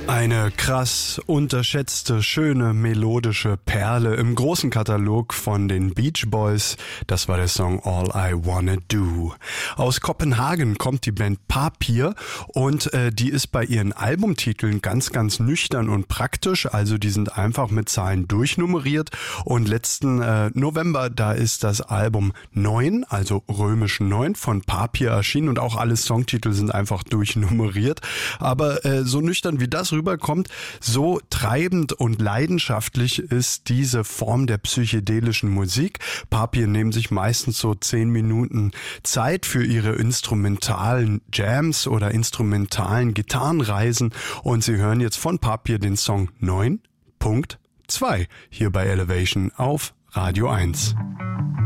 Eine krass unterschätzte, schöne, melodische Perle im großen Katalog von den Beach Boys. Das war der Song All I Wanna Do. Aus Kopenhagen kommt die Band Papier und die ist bei ihren Albumtiteln ganz, ganz nüchtern und praktisch. Also die sind einfach mit Zahlen durchnummeriert. Und letzten November, da ist das Album 9, also römisch 9 von Papier erschienen und auch alle Songtitel sind einfach durchnummeriert. Aber so nüchtern wie das rüberkommt, so treibend und leidenschaftlich ist diese Form der psychedelischen Musik. Papier nehmen sich meistens so 10 Minuten Zeit für ihre instrumentalen Jams oder instrumentalen Gitarrenreisen und Sie hören jetzt von Papier den Song 9.2 hier bei Elevation auf Radio 1.